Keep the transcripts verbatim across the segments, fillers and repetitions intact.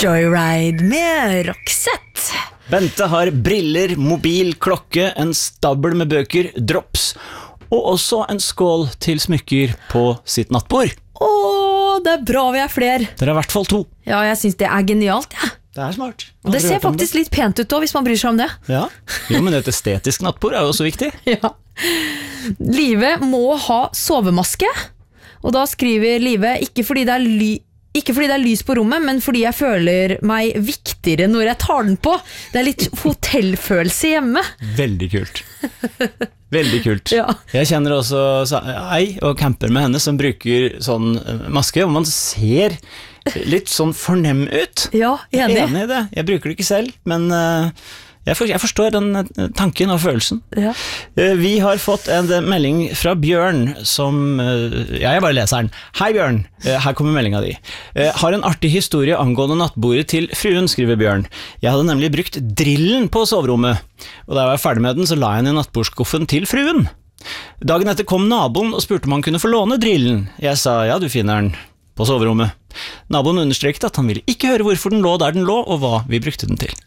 Joyride med Roxette. Bente har briller, mobil, klokke, en stabel med bøker, drops, og også en skål til smykker på sitt nattbord. Åh, det er bra vi er flere. Dere er i hvert fall to. Ja, jeg synes det er genialt, ja. Det er smart. Og det ser faktisk litt pent ut også, hvis man bryr seg om det. Ja, jo, men et estetisk nattbord er jo også viktig. Ja. Live må ha sovemaske, og da skriver Live, ikke fordi det er ly... Ikke fordi det er lys på rommet, men fordi jeg føler meg viktigere når jeg tar den på. Det er litt hotellfølelse hjemme. Veldig kult. Veldig kult. Ja. Jeg kjenner også ei og camper med henne som bruker sånn maske, og man ser litt sånn fornem ut. Ja, enig. Jeg er enig i det. Jeg bruker det ikke selv, men uh, jeg, for, jeg forstår den tanken og følelsen. Ja. Uh, vi har fått en melding fra Bjørn som, uh, ja, jeg bare leser den. Hei Bjørn, uh, her kommer meldinga di. Uh, har en artig historie angående nattbordet til fruen, skriver Bjørn. Jeg hadde nemlig brukt drillen på soverommet, og da jeg var ferdig med den, så la jeg den i nattbordskuffen til fruen. Dagen etter kom naboen og spurte om han kunne få låne drillen. Jeg sa, ja, du finner den på soverommet. Naboen understrekte at han ville ikke høre hvorfor den lå der den lå, og hva vi brukte den til.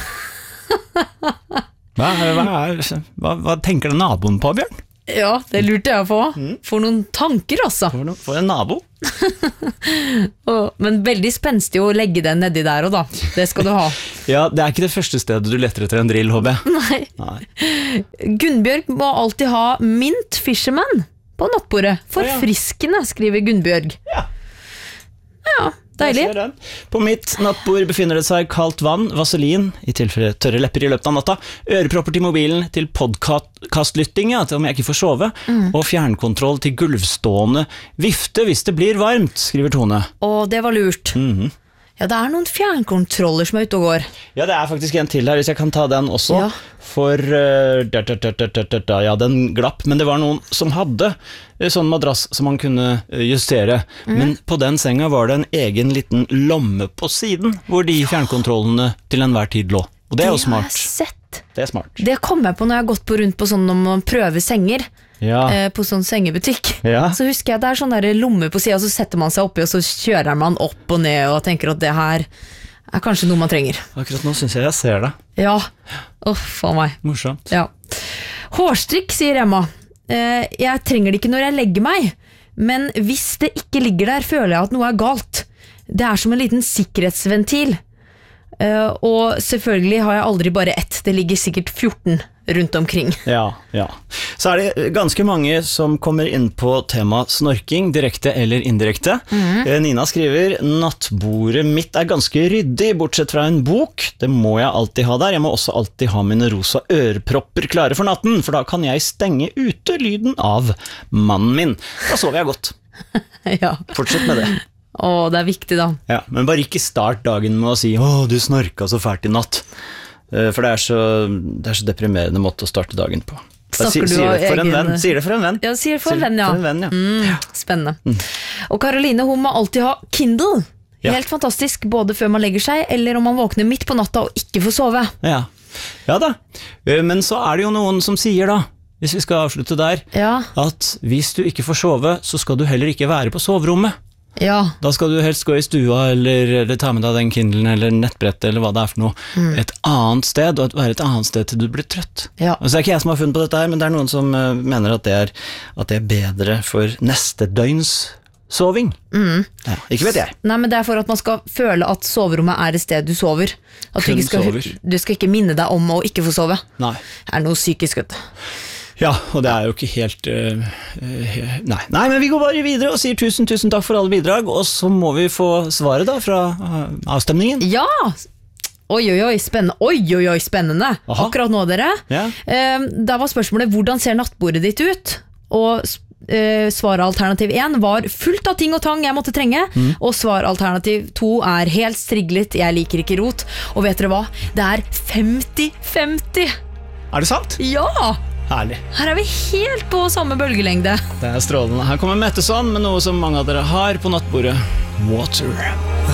Hva, hva, hva, hva tenker den naboen på, Bjørn? Ja, det lurte jeg på. For noen tanker, altså. For, no, for en nabo. oh, men veldig spenstig å legge den nedi der og da. Det skal du ha. Ja, det er ikke det første stedet du letter etter en drill, håper jeg. Nei. Nei. Gunnbjørg må alltid ha mint fisherman på nattbordet. Forfriskende, skriver Gunnbjørg. Ja. Ja, deilig. På mitt nattbord befinner det seg kaldt vann, vaselin, i tilfelle tørre lepper i løpet av natta, ørepropper til mobilen, til podcastlytting, ja, til om jeg ikke får sove, mm. og fjernkontroll til gulvstående vifte hvis det blir varmt, skriver Tone. Å, det var lurt. Mhm. Ja, det er noen fjernkontroller som er ute og går. Ja, det er faktisk en til her, hvis jeg kan ta den også. Ja. For, uh, da, da, da, da, da, da, ja, den glapp, men det var noen som hadde sånn madrass som man kunne justere. Mm. Men på den senga var det en egen liten lomme på siden, hvor de fjernkontrollene til enhver tid lå. Og det er jo smart. Det har jeg sett. Det er smart. Det kom jeg på når jeg har gått på rundt på sånn når man prøver senger. Ja. Eh, på sånn sengebutikk. Ja. Så husker jeg det er sånn der lomme på siden, og så setter man seg oppi, og så kjører man opp og ned, og tenker at det her er kanskje noe man trenger. Akkurat nå synes jeg jeg ser det. Ja, åh, faen meg. Morsomt. Ja. Hårstrikk, sier Emma. Eh, jeg trenger det ikke når jeg legger meg, men hvis det ikke ligger der, føler jeg at noe er galt. Det er som en liten sikkerhetsventil. Uh, og selvfølgelig har jeg aldri bare ett, det ligger sikkert fjorten rundt omkring. Ja, ja. Så er det ganske mange som kommer inn på tema snorking, direkte eller indirekte. Mm. Nina skriver, nattbordet mitt er ganske ryddig, bortsett fra en bok. Det må jeg alltid ha der. Jeg må også alltid ha mine rosa ørepropper klare for natten, for da kan jeg stenge ute lyden av mannen min. Da sover jeg godt. Ja. Fortsett med det. Å, det er viktig da. Ja, men bare ikke start dagen med å si «Åh, du snorka så fælt i natt». For det er så, det er så deprimerende måte å starte dagen på. Snakker si, du av for egen... en venn. Sier det for en venn. Ja, sier det for en venn, ja. For en venn, ja. Mm, spennende. Mm. Og Karoline, hun må alltid ha Kindle. Ja. Helt fantastisk, både før man legger seg, eller om man våkner midt på natta og ikke får sove. Ja, ja da. Men så er det jo noen som sier da, hvis vi skal avslutte der, ja. at hvis du ikke får sove, så skal du heller ikke være på soverommet. Ja. Da skal du helst gå i stua eller, eller ta med deg den Kindlen eller nettbrettet eller hva det er for noe mm. et annet sted, og være et annet sted til du blir trøtt. Ja. Og så er ikke jeg som har funnet på dette her, men det er noen som uh, mener at det, er, at det er bedre for neste døgns soving. Mm. Ja, ikke vet jeg. Nei, men det er for at man skal føle at soverommet er et sted du sover. At du, ikke skal, sover. du skal ikke minne deg om å ikke få sove. Nei. Det er noe psykisk, vet du. Ja, og det er jo ikke helt uh, uh, nei. nei, men vi går bare videre og sier tusen, tusen takk for alle bidrag. Og så må vi få svaret da fra uh, avstemningen. Ja, oi, oi, oi, spennende. Oi, oi, oi, spennende. Aha. Akkurat nå, dere. Ja. uh, Da var spørsmålet, hvordan ser nattbordet ditt ut? Og uh, svaralternativ én var fullt av ting og tang jeg måtte trenge. mm. Og svaralternativ to er helt striglet, jeg liker ikke rot. Og vet dere hva? Det er femti femti. Er det sant? Ja! Herlig. Her er vi helt på samme bølgelengde. Det er strålende. Her kommer Metteson med noe som mange av dere har på nattbordet. Water.